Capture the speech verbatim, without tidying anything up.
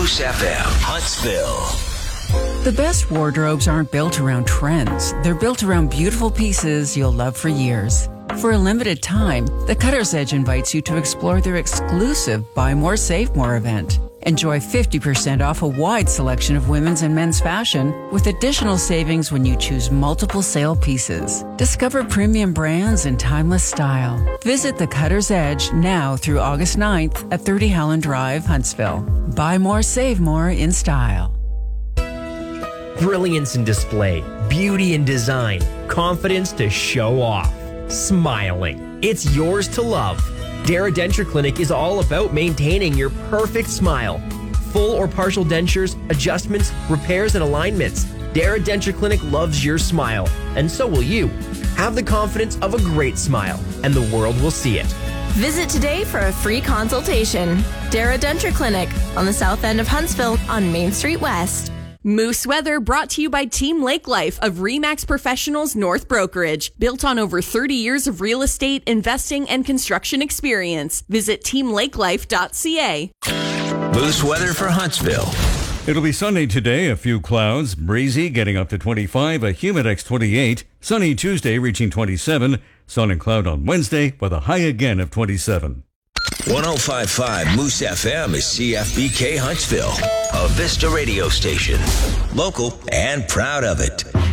Moose F M, Huntsville. The best wardrobes aren't built around trends. They're built around beautiful pieces you'll love for years. For a limited time, the Cutter's Edge invites you to explore their exclusive Buy More, Save More event. Enjoy fifty percent off a wide selection of women's and men's fashion with additional savings when you choose multiple sale pieces. Discover premium brands and timeless style. Visit the Cutter's Edge now through August ninth at thirty Howland Drive, Huntsville. Buy more, save more in style. Brilliance in display, beauty in design, confidence to show off, smiling. It's yours to love. Dara Denture Clinic is all about maintaining your perfect smile. Full or partial dentures, adjustments, repairs, and alignments. Dara Denture Clinic loves your smile, and so will you. Have the confidence of a great smile, and the world will see it. Visit today for a free consultation. Dara Denture Clinic on the south end of Huntsville on Main Street West. Moose Weather brought to you by Team Lake Life of RE/MAX Professionals North Brokerage. Built on over thirty years of real estate, investing, and construction experience. Visit team lake life dot c a. Moose weather for Huntsville. It'll be sunny today, a few clouds, breezy, getting up to twenty-five, a Humidex twenty-eight, sunny Tuesday reaching twenty-seven, sun and cloud on Wednesday with a high again of twenty-seven. one oh five point five Moose F M is C F B K Huntsville, a Vista radio station. Local and proud of it.